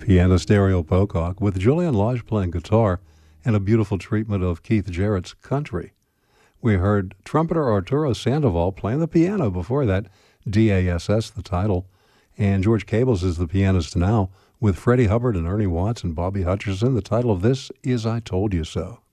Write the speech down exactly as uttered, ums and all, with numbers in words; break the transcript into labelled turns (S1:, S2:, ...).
S1: pianist Ariel Pocock with Julian Lage playing guitar and a beautiful treatment of Keith Jarrett's Country. We heard trumpeter Arturo Sandoval playing the piano before that, D A S S the title, and George Cables is the pianist now with Freddie Hubbard and Ernie Watts and Bobby Hutcherson. The title of this is I Told You So.